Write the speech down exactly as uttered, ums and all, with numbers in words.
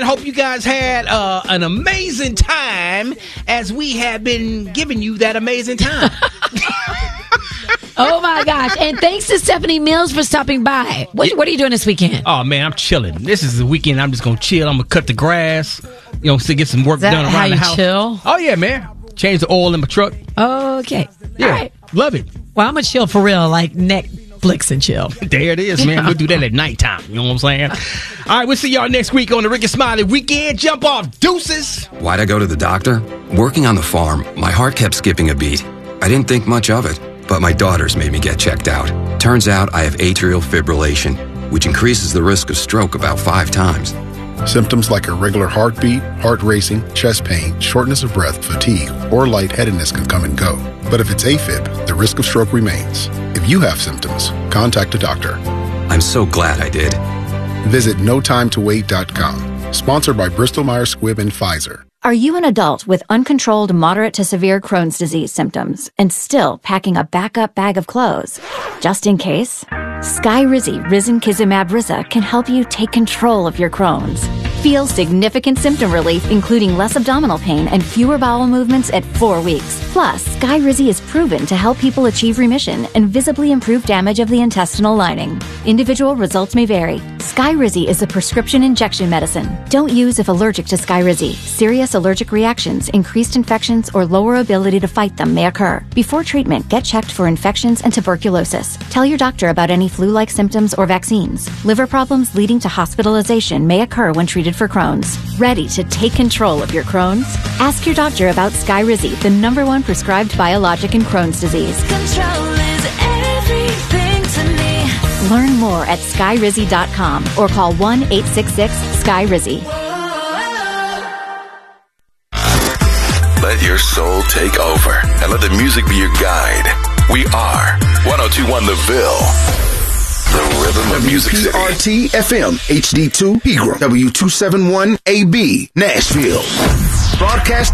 I hope you guys had uh, an amazing time as we have been giving you that amazing time. Oh, my gosh. And thanks to Stephanie Mills for stopping by. What, what are you doing this weekend? Oh, man, I'm chilling. This is the weekend. I'm just going to chill. I'm going to cut the grass, you know, to get some work Is that done around how you the house. Chill? Oh, yeah, man. Change the oil in my truck. Okay. Yeah. All right. Love it. Well, I'm going to chill for real, like Netflix and chill. There it is, man. We'll do that at nighttime. You know what I'm saying? All right, we'll see y'all next week on the Rick and Smiley Weekend. Jump off. Deuces. Why'd I go to the doctor? Working on the farm, my heart kept skipping a beat. I didn't think much of it, but my daughters made me get checked out. Turns out I have atrial fibrillation, which increases the risk of stroke about five times. Symptoms like irregular heartbeat, heart racing, chest pain, shortness of breath, fatigue, or lightheadedness can come and go. But if it's AFib, the risk of stroke remains. If you have symptoms, contact a doctor. I'm so glad I did. Visit no time to wait dot com. Sponsored by Bristol Myers Squibb and Pfizer. Are you an adult with uncontrolled moderate to severe Crohn's disease symptoms and still packing a backup bag of clothes? Just in case? Skyrizi Risankizumab Riza can help you take control of your Crohn's. Feel significant symptom relief, including less abdominal pain and fewer bowel movements at four weeks. Plus, Skyrizi is proven to help people achieve remission and visibly improve damage of the intestinal lining. Individual results may vary. Skyrizi is a prescription injection medicine. Don't use if allergic to Skyrizi. Serious allergic reactions, increased infections, or lower ability to fight them may occur. Before treatment, get checked for infections and tuberculosis. Tell your doctor about any flu-like symptoms or vaccines. Liver problems leading to hospitalization may occur when treated for Crohn's. Ready to take control of your Crohn's? Ask your doctor about Skyrizi, the number one prescribed biologic in Crohn's disease. Control is everything to me. Learn more at skyrizi dot com or call one eight six six Sky Rizzi. Let your soul take over and let the music be your guide. We are one oh two point one The Ville. The rhythm of Music City. W P R T F M H D two Pegram. W two seventy-one A B Nashville. Broadcast